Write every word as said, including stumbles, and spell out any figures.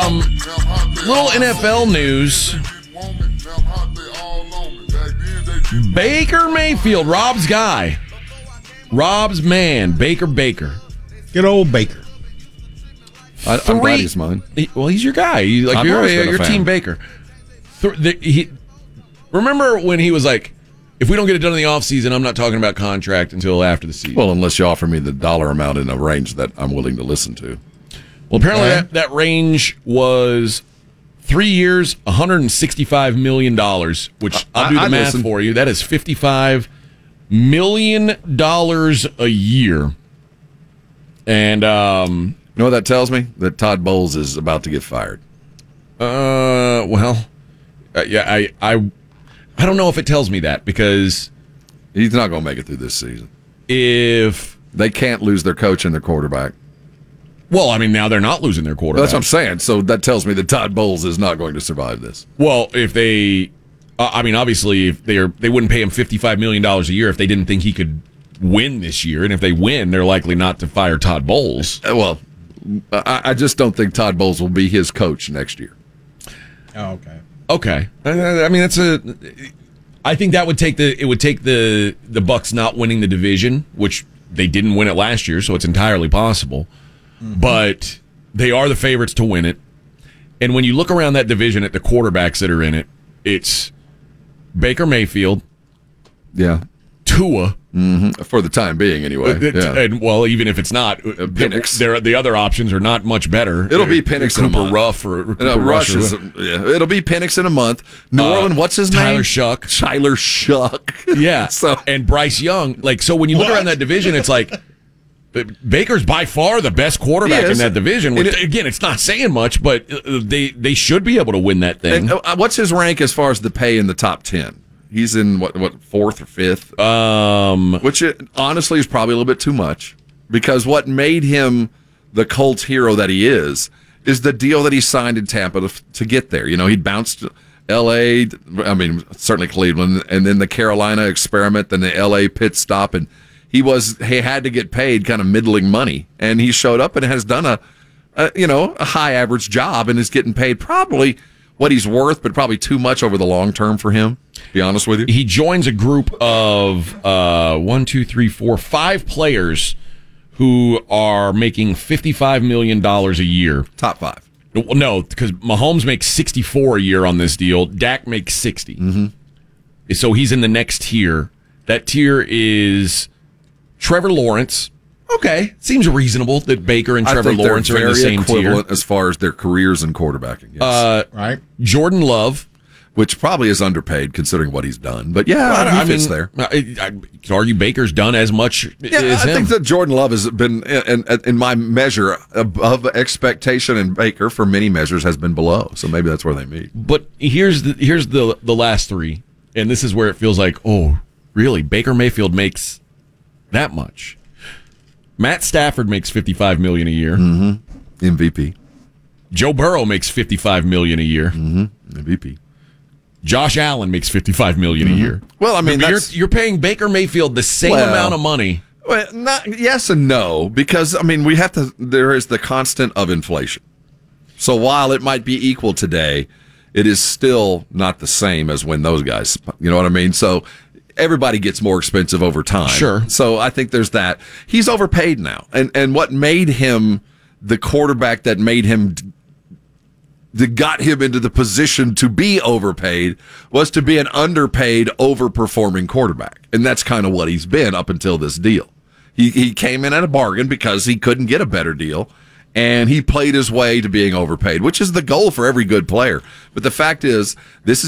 Um, little N F L news. Baker Mayfield, Rob's guy. Rob's man, Baker Baker. Good old Baker. I, I'm glad he's mine. He, well, he's your guy. You, like I've you're, always been a you're fan. Team Baker. Th- the, he, remember when he was like, if we don't get it done in the offseason, I'm not talking about contract until after the season. Well, unless you offer me the dollar amount in a range that I'm willing to listen to. Well, apparently Okay. that, that range was three years, one hundred sixty-five million dollars, which I'll do the I- I'd math listen. for you. That is fifty-five million dollars a year. And, um, You know what that tells me? That Todd Bowles is about to get fired. uh, well, uh, yeah, I, I, I don't know if it tells me that, because He's not going to make it through this season. if, They can't lose their coach and their quarterback. well, I mean, now they're not losing their quarterback. That's what I'm saying. So that tells me that Todd Bowles is not going to survive this. Well, if they, uh, I mean, obviously, if they are, they wouldn't pay him fifty-five million dollars a year if they didn't think he could win this year. And if they win, they're likely not to fire Todd Bowles. Uh, Well, I, I just don't think Todd Bowles will be his coach next year. Oh, okay. Okay, I, I mean, that's a. I think that would take the it would take the the Bucks not winning the division, which they didn't win it last year, so it's entirely possible. Mm-hmm. But they are the favorites to win it. And when you look around that division at the quarterbacks that are in it, it's Baker Mayfield, Yeah. Tua. Mm-hmm. For the time being, anyway. Uh, Yeah. And well, even if it's not, uh, Penix. there the other options are not much better. It'll be Penix in a Cooper month. Ruff or Cooper Uh, Rush Rush. or- is, yeah, it'll be Penix in a month. New Uh, Orleans, what's his Tyler name? Shuck. Tyler Shuck. Yeah. So and Bryce Young. Like, so when you look What? around that division, it's like uh, Baker's by far the best quarterback He in is. that division. Which, And it- again, it's not saying much, but uh, they they should be able to win that thing. And, uh, what's his rank as far as the pay in the top ten? He's in what what fourth or fifth, um, which it, honestly is probably a little bit too much, because what made him the Colts hero that he is is the deal that he signed in Tampa to, to get there. You know, he bounced L A, I mean certainly Cleveland, and then the Carolina experiment, then the L A pit stop, and he was he had to get paid kind of middling money, and he showed up and has done a, a you know a high average job and is getting paid probably what he's worth, but probably too much over the long term for him. To be honest with you, he joins a group of uh, one, two, three, four, five players who are making fifty-five million dollars a year. top five. No, because Mahomes makes sixty-four a year on this deal. Dak makes sixty. Mm-hmm. So he's in the next tier. That tier is Trevor Lawrence. Okay, seems reasonable that Baker and Trevor I think Lawrence they're are in the very same tier. equivalent as far as their careers in quarterbacking. Yes. Uh, Right. Jordan Love. Which probably is underpaid considering what he's done. But yeah, I, he I fits mean, there. I, I could argue Baker's done as much Yeah, as I him. think that Jordan Love has been, in, in, in my measure, above expectation, and Baker, for many measures, has been below. So maybe that's where they meet. But here's the here's the the last three, and this is where it feels like, oh, really? Baker Mayfield makes that much. Matt Stafford makes fifty-five million a year. Mm-hmm. M V P. Joe Burrow makes fifty-five million a year. Mm-hmm. M V P. Josh Allen makes fifty-five million a year. Well, I mean, you're, that's, you're paying Baker Mayfield the same Well, amount of money. well, not yes and no, because I mean, we have to. There is the constant of inflation. So while it might be equal today, it is still not the same as when those guys. You know what I mean? So everybody gets more expensive over time. Sure. So I think there's that. He's overpaid now, and and what made him the quarterback that made him. That got him into the position to be overpaid was to be an underpaid, overperforming quarterback. And that's kind of what he's been up until this deal. He he came in at a bargain because he couldn't get a better deal, and he played his way to being overpaid, which is the goal for every good player. But the fact is, this is